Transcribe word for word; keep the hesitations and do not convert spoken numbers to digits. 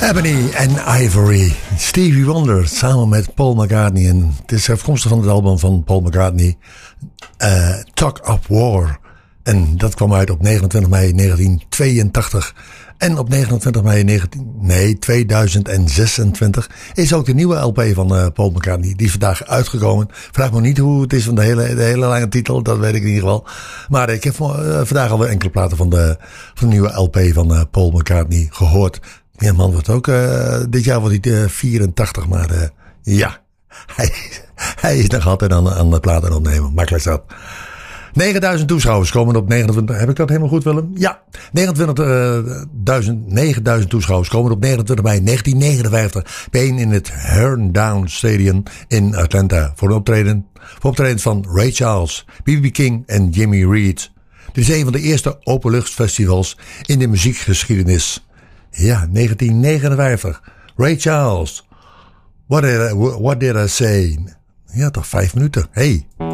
Ebony and Ivory. Stevie Wonder samen met Paul McCartney. En het is afkomstig van het album van Paul McCartney. Uh, Talk of War. En dat kwam uit op negenentwintig mei negentien tweeëntachtig. En op negenentwintig mei negentien, nee, tweeduizend zesentwintig is ook de nieuwe L P van uh, Paul McCartney. Die is vandaag uitgekomen. Vraag me niet hoe het is van de hele, de hele lange titel. Dat weet ik in ieder geval. Maar ik heb uh, vandaag alweer enkele platen van de, van de nieuwe L P van uh, Paul McCartney gehoord. Ja, man wordt ook, uh, dit jaar wordt hij uh, vierentachtig, maar uh, ja, hij, hij is nog altijd aan, aan de platen opnemen. Makkelijk dat. negenduizend toeschouwers komen op negenentwintig. Heb ik dat helemaal goed, Willem? Ja. negenentwintigduizend, negenduizend toeschouwers komen op negenentwintig mei negentien negenenvijftig bijeen in het Herndon Stadium in Atlanta. Voor een optreden, voor optreden van Ray Charles, B B King en Jimmy Reed. Dit is een van de eerste openluchtfestivals in de muziekgeschiedenis. Ja, negentien negenenvijftig. Ray Charles. What did I, what did I say? Ja, toch vijf minuten. Hey.